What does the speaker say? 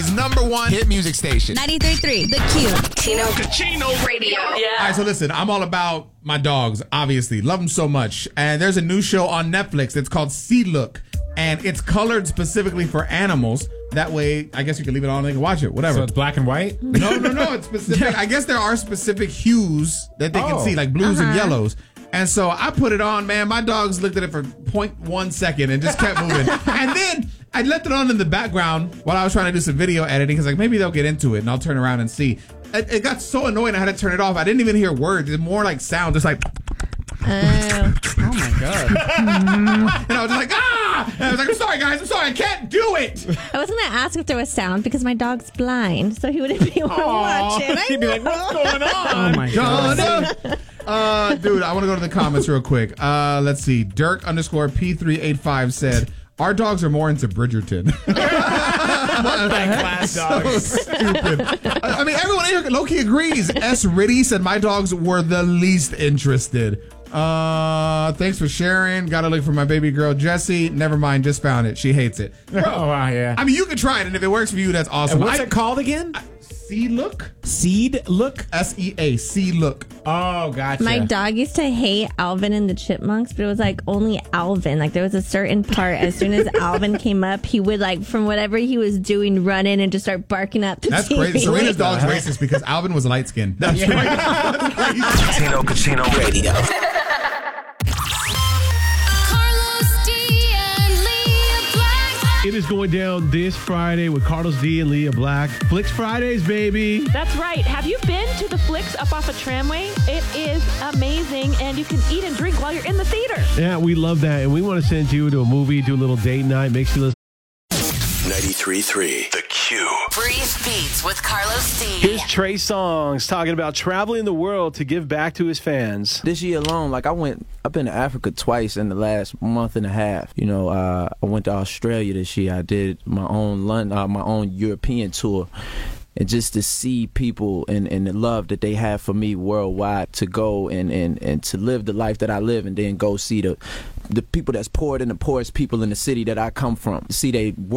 #1 hit music station. 93.3 The Q. Kachino Radio. Yeah. All right, so listen, I'm all about my dogs, obviously. Love them so much. And there's a new show on Netflix. It's called See Look. And it's colored specifically for animals. That way, I guess you can leave it on and they can watch it, whatever. So it's black and white? No. It's specific. I guess there are specific hues that they can see, like blues and yellows. And so I put it on, man. My dogs looked at it for 0.1 second and just kept moving. And then I left it on in the background while I was trying to do some video editing because like maybe they'll get into it and I'll turn around and see. It got so annoying I had to turn it off. I didn't even hear words. It's more like sound, just like. Oh my God. And I was just like, ah! And I was like, I'm sorry, guys. I'm sorry. I can't do it. I was going to ask if there was sound because my dog's blind, so he wouldn't be able to watch it. He'd be like, what's going on? Oh my God. Dude, I want to go to the comments real quick. Let's see. Dirk_P385 said, our dogs are more into Bridgerton. Class dogs. So stupid. I mean, everyone here low-key agrees. S. Ritty said, my dogs were the least interested. Thanks for sharing. Gotta look for my baby girl, Jessie. Never mind, just found it. She hates it. Bro, Oh, wow, yeah. I mean, you can try it, and if it works for you, that's awesome. And what's it called again? See Look? Seed Look? SEA. See Look. Oh, gotcha. My dog used to hate Alvin and the Chipmunks, but it was like only Alvin. Like there was a certain part, as soon as Alvin came up, he would like from whatever he was doing run in and just start barking at the That's TV. crazy. Serena's dog's racist because Alvin was light skinned. That's crazy. That's crazy. Kachino Radio. It is going down this Friday with Carlos D and Leah Black. Flicks Fridays, baby. That's right. Have you been to the Flicks up off a tramway? It is amazing, and you can eat and drink while you're in the theater. Yeah, we love that. And we want to send you to a movie, do a little date night, make sure 93.3 The Q. Breeze Beats with Carlos D. Here's Trey Songz talking about traveling the world to give back to his fans. This year alone, like I've been to Africa twice in the last month and a half. You know, I went to Australia this year. I did my own my own European tour. And just to see people and the love that they have for me worldwide, to go and to live the life that I live, and then go see the people that's poor than the poorest people in the city that I come from. See they